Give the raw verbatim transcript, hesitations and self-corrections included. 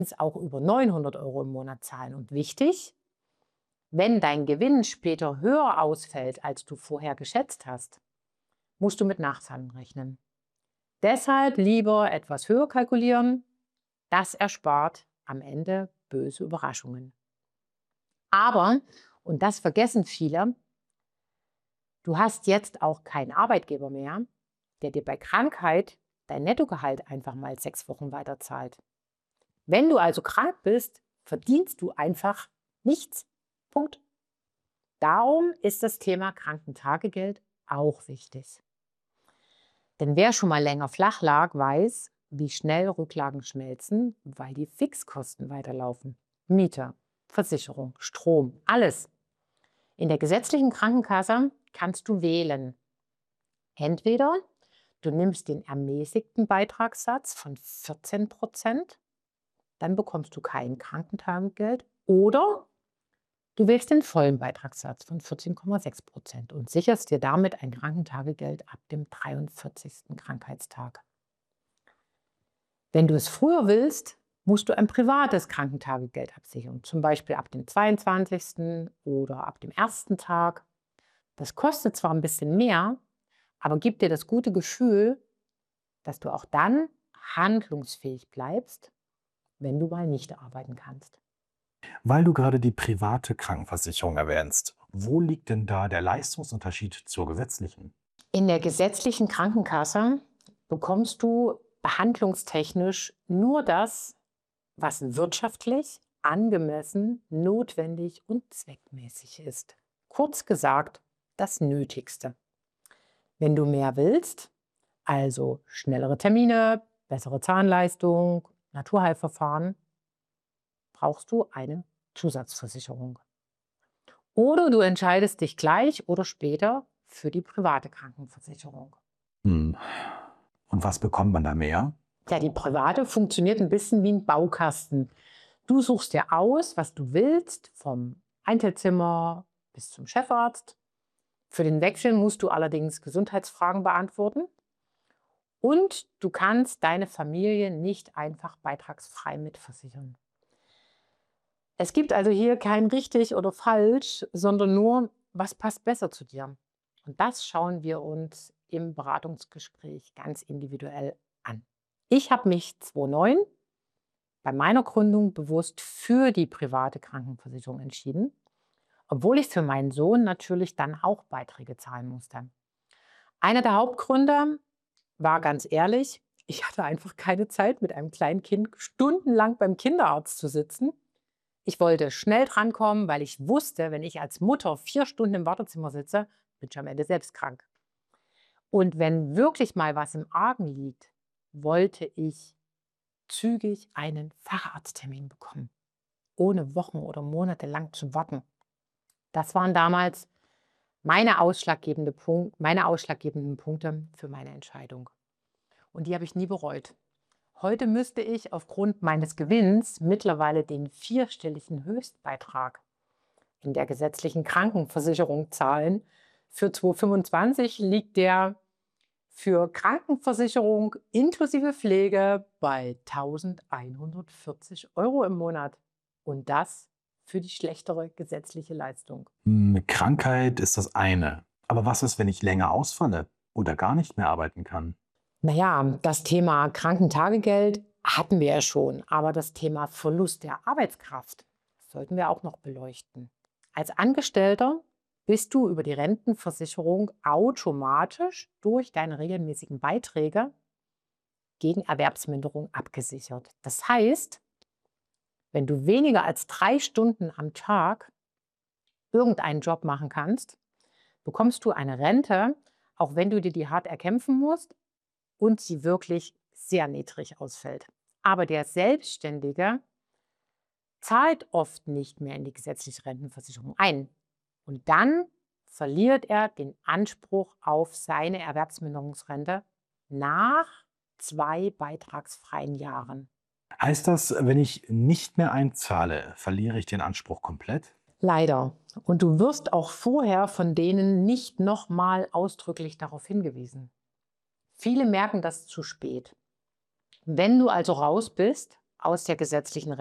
auch über neunhundert Euro im Monat zahlen. Und wichtig, wenn dein Gewinn später höher ausfällt, als du vorher geschätzt hast, musst du mit Nachzahlung rechnen. Deshalb lieber etwas höher kalkulieren. Das erspart am Ende böse Überraschungen. Aber, und das vergessen viele, du hast jetzt auch keinen Arbeitgeber mehr, der dir bei Krankheit dein Nettogehalt einfach mal sechs Wochen weiterzahlt. Wenn du also krank bist, verdienst du einfach nichts. Punkt. Darum ist das Thema Krankentagegeld auch wichtig. Denn wer schon mal länger flach lag, weiß, wie schnell Rücklagen schmelzen, weil die Fixkosten weiterlaufen. Miete, Versicherung, Strom, alles. In der gesetzlichen Krankenkasse kannst du wählen. Entweder du nimmst den ermäßigten Beitragssatz von vierzehn Prozent, dann bekommst du kein Krankentagegeld, oder du wählst den vollen Beitragssatz von vierzehn Komma sechs Prozent und sicherst dir damit ein Krankentagegeld ab dem dreiundvierzigsten Krankheitstag. Wenn du es früher willst, musst du ein privates Krankentagegeld absichern, zum Beispiel ab dem zweiundzwanzigsten oder ab dem ersten Tag. Das kostet zwar ein bisschen mehr, aber gibt dir das gute Gefühl, dass du auch dann handlungsfähig bleibst, wenn du mal nicht arbeiten kannst. Weil du gerade die private Krankenversicherung erwähnst, wo liegt denn da der Leistungsunterschied zur gesetzlichen? In der gesetzlichen Krankenkasse bekommst du behandlungstechnisch nur das, was wirtschaftlich, angemessen, notwendig und zweckmäßig ist. Kurz gesagt, das Nötigste. Wenn du mehr willst, also schnellere Termine, bessere Zahnleistung, Naturheilverfahren, brauchst du eine Zusatzversicherung. Oder du entscheidest dich gleich oder später für die private Krankenversicherung. Hm. Und was bekommt man da mehr? Ja, die private funktioniert ein bisschen wie ein Baukasten. Du suchst dir aus, was du willst, vom Einzelzimmer bis zum Chefarzt. Für den Wechsel musst du allerdings Gesundheitsfragen beantworten. Und du kannst deine Familie nicht einfach beitragsfrei mitversichern. Es gibt also hier kein richtig oder falsch, sondern nur, was passt besser zu dir. Und das schauen wir uns im Beratungsgespräch ganz individuell an. Ich habe mich zweitausendneun bei meiner Gründung bewusst für die private Krankenversicherung entschieden, obwohl ich für meinen Sohn natürlich dann auch Beiträge zahlen musste. Einer der Hauptgründe war ganz ehrlich, ich hatte einfach keine Zeit, mit einem kleinen Kind stundenlang beim Kinderarzt zu sitzen. Ich wollte schnell drankommen, weil ich wusste, wenn ich als Mutter vier Stunden im Wartezimmer sitze, bin ich am Ende selbst krank. Und wenn wirklich mal was im Argen liegt, wollte ich zügig einen Facharzttermin bekommen, ohne Wochen oder Monate lang zu warten. Das waren damals meine, ausschlaggebende Punkt, meine ausschlaggebenden Punkte für meine Entscheidung. Und die habe ich nie bereut. Heute müsste ich aufgrund meines Gewinns mittlerweile den vierstelligen Höchstbeitrag in der gesetzlichen Krankenversicherung zahlen. Für zweitausendfünfundzwanzig liegt der für Krankenversicherung inklusive Pflege bei eintausendeinhundertvierzig Euro im Monat. Und das für die schlechtere gesetzliche Leistung. Hm, Krankheit ist das eine. Aber was ist, wenn ich länger ausfalle oder gar nicht mehr arbeiten kann? Naja, das Thema Krankentagegeld hatten wir ja schon, aber das Thema Verlust der Arbeitskraft sollten wir auch noch beleuchten. Als Angestellter bist du über die Rentenversicherung automatisch durch deine regelmäßigen Beiträge gegen Erwerbsminderung abgesichert. Das heißt, wenn du weniger als drei Stunden am Tag irgendeinen Job machen kannst, bekommst du eine Rente, auch wenn du dir die hart erkämpfen musst und sie wirklich sehr niedrig ausfällt. Aber der Selbstständige zahlt oft nicht mehr in die gesetzliche Rentenversicherung ein. Und dann verliert er den Anspruch auf seine Erwerbsminderungsrente nach zwei beitragsfreien Jahren. Heißt das, wenn ich nicht mehr einzahle, verliere ich den Anspruch komplett? Leider. Und du wirst auch vorher von denen nicht nochmal ausdrücklich darauf hingewiesen. Viele merken das zu spät. Wenn du also raus bist, aus der gesetzlichen